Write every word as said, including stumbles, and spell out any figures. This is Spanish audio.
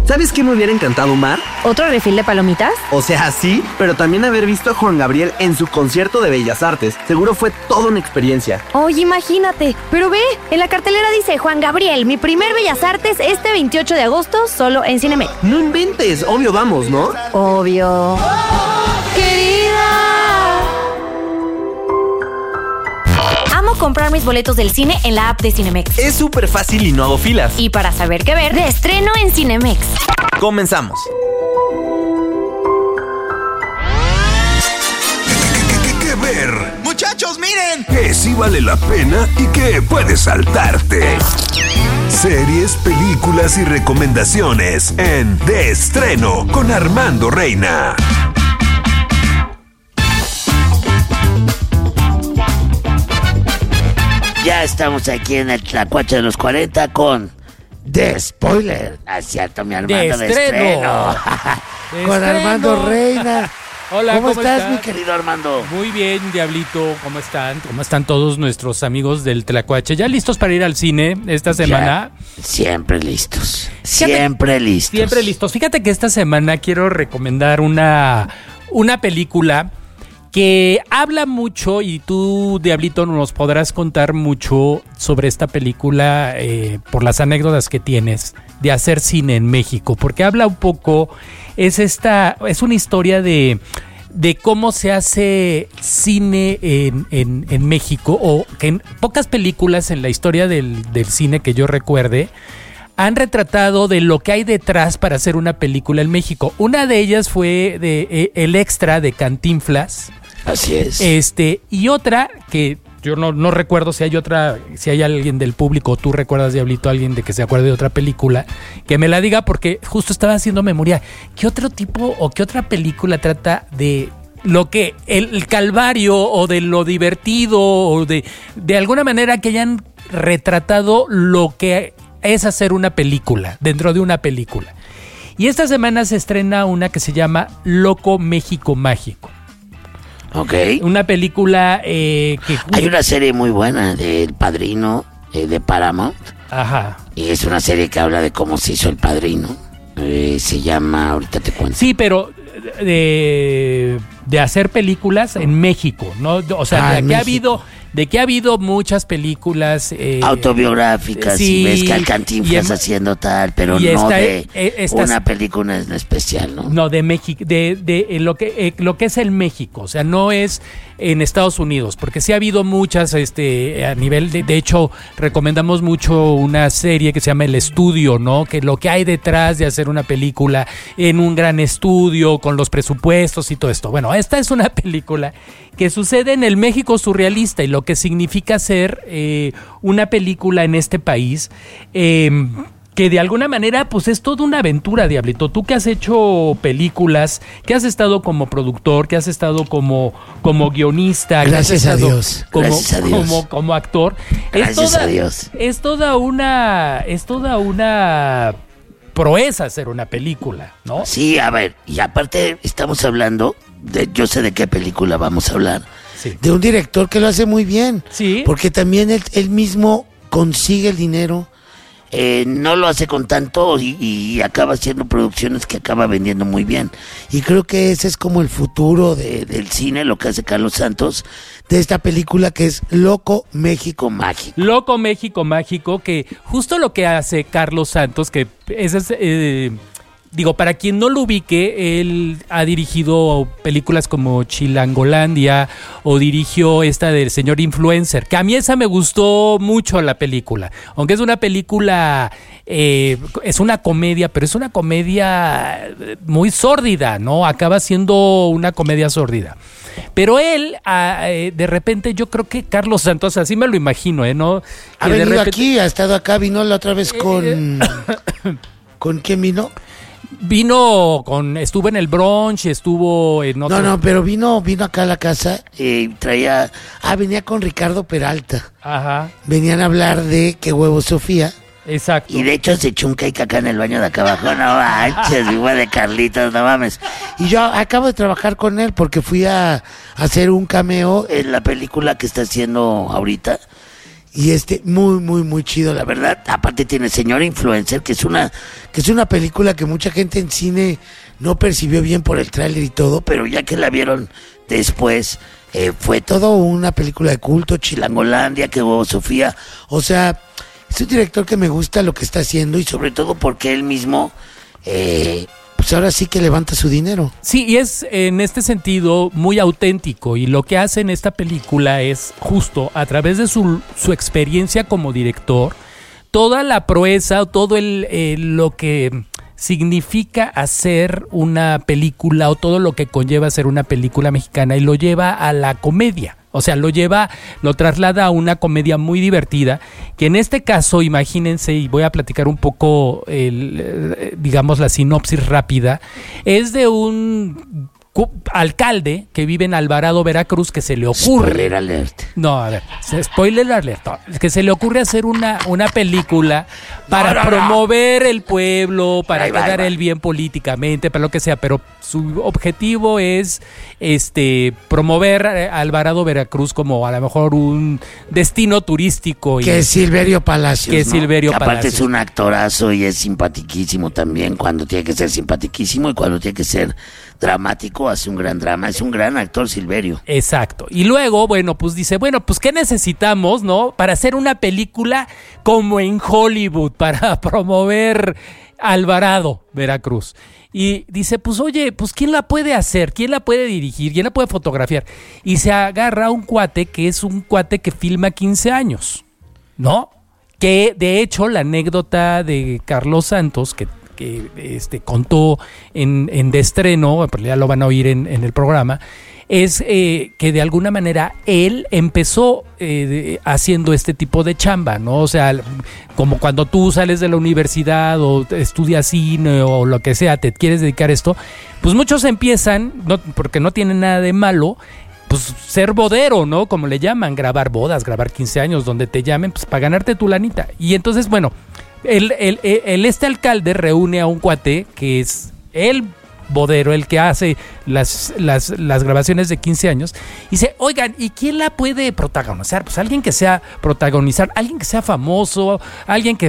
¿Sabes qué me hubiera encantado, Mar? ¿Otro refil de palomitas? O sea, sí, pero también haber visto a Juan Gabriel en su concierto de Bellas Artes. Seguro fue toda una experiencia. Oye, imagínate. Pero ve, en la cartelera dice Juan Gabriel, mi primer Bellas Artes este veintiocho de agosto, solo en Cinemex. No inventes, obvio vamos, ¿no? Obvio. Oh, querida. Amo comprar mis boletos del cine en la app de Cinemex. Es súper fácil y no hago filas. Y para saber qué ver, de estreno en Cinemex. Comenzamos. ¿Qué ver? ¡Muchachos, miren! Que sí vale la pena y que puedes saltarte. Series, películas y recomendaciones en De Estreno con Armando Reina. Ya estamos aquí en el Tlacuache de los cuarenta con The Spoiler. ¿No es cierto, mi Armando? De De estreno. estreno. De Con estreno. Armando Reina. Hola, ¿Cómo, ¿cómo estás, estás? mi querido Armando? Muy bien, Diablito, ¿cómo están? ¿Cómo están todos nuestros amigos del Tlacuache? ¿Ya listos para ir al cine esta semana? Ya, siempre listos. Fíjate, Siempre listos. Siempre listos. Fíjate que esta semana quiero recomendar una, una película que habla mucho, y tú, Diablito, nos podrás contar mucho sobre esta película eh, por las anécdotas que tienes de hacer cine en México, porque habla un poco, es esta, es una historia de, de cómo se hace cine en, en, en México, o que en pocas películas en la historia del, del cine que yo recuerde han retratado de lo que hay detrás para hacer una película en México. Una de ellas fue de eh, El Extra de Cantinflas. Así es. Este, y otra que yo no, no recuerdo si hay otra, si hay alguien del público, tú recuerdas, Diablito, alguien de que se acuerde de otra película, que me la diga, porque justo estaba haciendo memoria. ¿Qué otro tipo o qué otra película trata de lo que el, el calvario o de lo divertido o de, de alguna manera que hayan retratado lo que es hacer una película dentro de una película? Y esta semana se estrena una que se llama Loco México Mágico. Ok. Una película eh, que... Hay una serie muy buena de El Padrino, eh, de Paramount. Ajá. Y es una serie que habla de cómo se hizo El Padrino. Eh, se llama, ahorita te cuento. Sí, pero de, de hacer películas en México, ¿no? O sea, Ah, de en que ha México. habido... De que ha habido muchas películas... Eh, autobiográficas, sí, y ves que al Cantinflas y en- haciendo tal, pero y no esta- de eh, estas- una película en especial, ¿no? No, de México, de, de eh, lo que eh, lo que es el México, o sea, no es en Estados Unidos, porque sí ha habido muchas, este, a nivel de, de hecho, recomendamos mucho una serie que se llama El Estudio, ¿no? Que lo que hay detrás de hacer una película en un gran estudio, con los presupuestos y todo esto. Bueno, esta es una película que sucede en el México surrealista, y lo que significa ser eh, una película en este país, eh, que de alguna manera pues es toda una aventura, Diablito. Tú que has hecho películas, que has estado como productor, que has estado como, como guionista, que has Gracias a estado Dios, como, gracias a Dios. como, como actor. Gracias es toda, a Dios. Es toda una, es toda una proeza hacer una película, ¿no? Sí, a ver, y aparte estamos hablando de, yo sé de qué película vamos a hablar, Sí. de un director que lo hace muy bien, Sí. porque también él, él mismo consigue el dinero, eh, no lo hace con tanto y, y acaba haciendo producciones que acaba vendiendo muy bien, y creo que ese es como el futuro de- del cine, lo que hace Carlos Santos, de esta película que es Loco México Mágico. Loco México Mágico, que justo lo que hace Carlos Santos, que ese es, eh, digo, para quien no lo ubique, él ha dirigido películas como Chilangolandia, o dirigió esta del señor Influencer, que a mí esa me gustó mucho la película, aunque es una película, eh, es una comedia, pero es una comedia muy sórdida, ¿no? Acaba siendo una comedia sórdida. Pero él, ah, eh, de repente, yo creo que Carlos Santos, así me lo imagino, ¿eh? ¿No? Ha Que de venido repente- aquí, ha estado acá, vino la otra vez con... ¿Con quién vino? Vino con, estuvo en el brunch, estuvo en otro... No, no, pero vino, vino acá a la casa y traía, ah, venía con Ricardo Peralta. Ajá, Venían a hablar de Qué Huevo Sofía. exacto. Y de hecho se echó un cake acá en el baño de acá abajo. No manches, mi güey de Carlitos, no mames. Y yo acabo de trabajar con él porque fui a, a hacer un cameo en la película que está haciendo ahorita. Y este, muy, muy, muy chido, la verdad. Aparte tiene Señora Influencer, que es una, que es una película que mucha gente en cine no percibió bien por el tráiler y todo, pero ya que la vieron después, eh, fue todo una película de culto, Chilangolandia, que hubo Sofía. O sea, es un director que me gusta lo que está haciendo y sobre todo porque él mismo, eh, pues ahora sí que levanta su dinero. Sí, y es en este sentido muy auténtico, y lo que hace en esta película es justo a través de su, su experiencia como director, toda la proeza, todo el, eh, lo que significa hacer una película o todo lo que conlleva hacer una película mexicana, y lo lleva a la comedia. O sea, lo lleva, lo traslada a una comedia muy divertida, que en este caso, imagínense, y voy a platicar un poco, el, digamos, la sinopsis rápida, es de un alcalde que vive en Alvarado, Veracruz, que se le ocurre... Spoiler alert. No, a ver, spoiler alert. No, que se le ocurre hacer una, una película para no, no, promover no. el pueblo, para ahí quedar va, el bien políticamente, para lo que sea, pero su objetivo es este promover a Alvarado, Veracruz como a lo mejor un destino turístico. Que y, es Silverio Palacios, Que es ¿no? Silverio que aparte Palacios. Es un actorazo y es simpatiquísimo también, cuando tiene que ser simpatiquísimo y cuando tiene que ser dramático, hace un gran drama, es un gran actor Silverio. Exacto. Y luego, bueno, pues dice, bueno, pues ¿qué necesitamos, no? Para hacer una película como en Hollywood, para promover Alvarado, Veracruz. Y dice, pues oye, pues ¿quién la puede hacer? ¿Quién la puede dirigir? ¿Quién la puede fotografiar? Y se agarra a un cuate que es un cuate que filma quince años, ¿no? Que de hecho la anécdota de Carlos Santos, que que este, contó en, en de estreno, pero ya lo van a oír en, en el programa, es eh, que de alguna manera él empezó eh, de, haciendo este tipo de chamba, ¿no? O sea, como cuando tú sales de la universidad o estudias cine o lo que sea, te quieres dedicar a esto, pues muchos empiezan, no, porque no tienen nada de malo, pues ser bodero, ¿no? Como le llaman, grabar bodas, grabar quince años, donde te llamen, pues para ganarte tu lanita. Y entonces, bueno, El, el, el, este alcalde reúne a un cuate que es el bodero, el que hace las, las, las grabaciones de quince años, y dice, oigan, ¿y quién la puede protagonizar? Pues alguien que sea protagonizar, alguien que sea famoso, alguien que